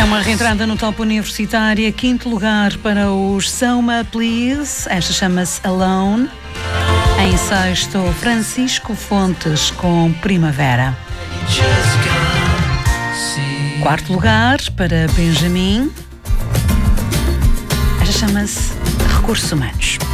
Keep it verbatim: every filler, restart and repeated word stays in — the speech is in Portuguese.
É uma reentrada no top universitária. Quinto lugar para os Soma Please. Esta chama-se Alone. Em sexto, Francisco Fontes com Primavera. Quarto lugar para Benjamin. Esta chama-se Recursos Humanos.